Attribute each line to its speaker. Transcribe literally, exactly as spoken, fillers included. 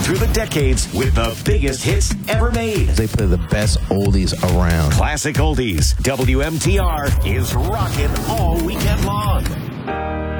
Speaker 1: through the decades with the biggest hits ever made.
Speaker 2: They play the best oldies around.
Speaker 1: Classic Oldies. W M T R is rocking all weekend long.